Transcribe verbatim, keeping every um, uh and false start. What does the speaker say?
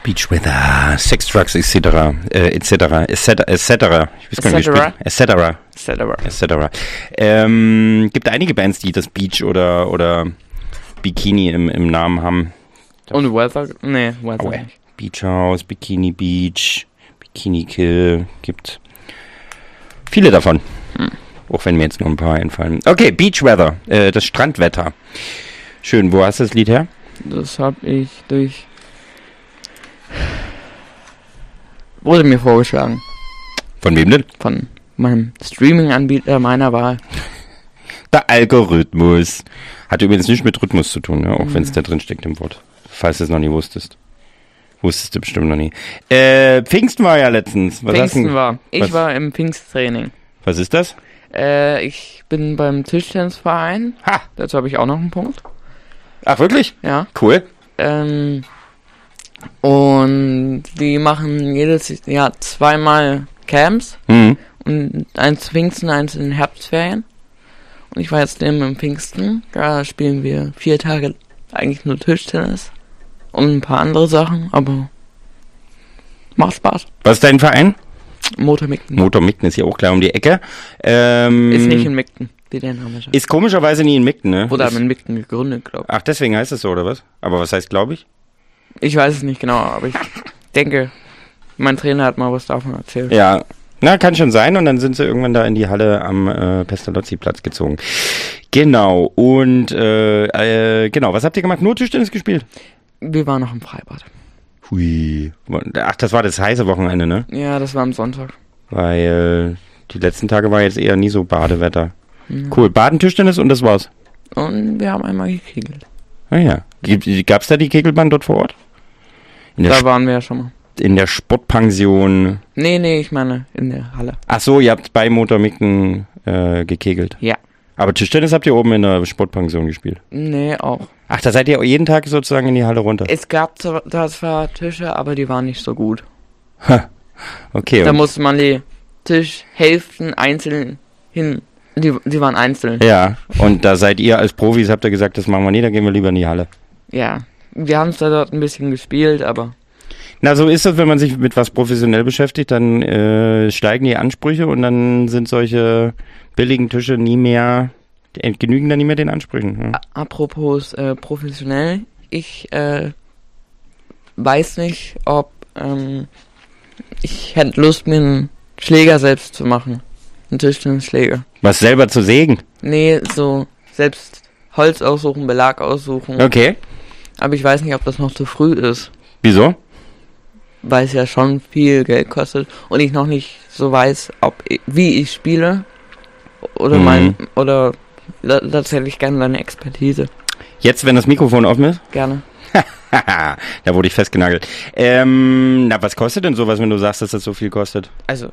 Beach Weather, Sex, Drugs, et cetera, äh, et cetera, et cetera, et cetera. Ich weiß gar nicht, wie ich et cetera. Et cetera. Et cetera. Ähm, gibt einige Bands, die das Beach oder, oder Bikini im, im Namen haben. Und Weather? Nee, Weather oh, nicht. Beach House, Bikini Beach, Bikini Kill, gibt viele davon. Hm. Auch wenn mir jetzt nur ein paar einfallen. Okay, Beach Weather, äh, das Strandwetter. Schön, wo hast du das Lied her? Das habe ich durch... Wurde mir vorgeschlagen. Von wem denn? Von meinem Streaming-Anbieter meiner Wahl. Der Algorithmus. Hat übrigens nichts mit Rhythmus zu tun, ja, auch mhm. wenn es da drin steckt im Wort. Falls du es noch nie wusstest. Wusstest du bestimmt noch nie. Äh, Pfingsten war ja letztens. Was Pfingsten war. Ich was? war im Pfingsttraining. Was ist das? Äh, ich bin beim Tischtennisverein. Ha! Dazu habe ich auch noch einen Punkt. Ach, wirklich? Ja. Cool. Ähm, und die machen jedes Jahr zweimal Camps. Mhm. Und eins zu Pfingsten, eins in den Herbstferien. Und ich war jetzt eben im Pfingsten. Da spielen wir vier Tage eigentlich nur Tischtennis. Und ein paar andere Sachen, aber macht Spaß. Was ist dein Verein? Motor Migden. Motor Migden ist hier auch gleich um die Ecke. Ähm, ist nicht in Migden, wie der Name schon. Ist komischerweise nie in Migden, ne? Wurde ist, aber in Migden gegründet, glaube ich. Ach, deswegen heißt es so, oder was? Aber was heißt, glaube ich? Ich weiß es nicht genau, aber ich denke, mein Trainer hat mal was davon erzählt. Ja, na, kann schon sein. Und dann sind sie irgendwann da in die Halle am äh, Pestalozzi-Platz gezogen. Genau, und äh, äh, genau, was habt ihr gemacht? Nur Tischtennis gespielt? Wir waren noch im Freibad. Hui. Ach, das war das heiße Wochenende, ne? Ja, das war am Sonntag. Weil die letzten Tage war jetzt eher nie so Badewetter. Mhm. Cool, Baden, Tischtennis und das war's. Und wir haben einmal gekegelt. Ah ja. Gab's da die Kegelbahn dort vor Ort? In der da Sp- waren wir ja schon mal. In der Sportpension. Nee, nee, ich meine in der Halle. Ach so, ihr habt bei Motor Migden äh, gekegelt. Ja. Aber Tischtennis habt ihr oben in der Sportpension gespielt? Nee, auch. Ach, da seid ihr jeden Tag sozusagen in die Halle runter? Es gab da zwar Tische, aber die waren nicht so gut. Ha. Okay. Da musste man die Tischhälften einzeln hin. Die, die waren einzeln. Ja, und da seid ihr als Profis, habt ihr gesagt, das machen wir nie, da gehen wir lieber in die Halle. Ja, wir haben es da dort ein bisschen gespielt, aber... Na, so ist das, wenn man sich mit was professionell beschäftigt, dann äh, steigen die Ansprüche und dann sind solche billigen Tische nie mehr, genügen dann nie mehr den Ansprüchen. Ja. Apropos äh, professionell, ich äh, weiß nicht, ob ähm, ich hätte Lust, mir einen Schläger selbst zu machen. Einen Tischtennisschläger. Was selber zu sägen? Nee, so selbst Holz aussuchen, Belag aussuchen. Okay. Aber ich weiß nicht, ob das noch zu früh ist. Wieso? Weil es ja schon viel Geld kostet und ich noch nicht so weiß, ob ich, wie ich spiele oder mhm. mein oder da, tatsächlich gerne deine Expertise. Jetzt, wenn das Mikrofon offen ist? Gerne. Da wurde ich festgenagelt. Ähm, na, was kostet denn sowas, wenn du sagst, dass das so viel kostet? Also,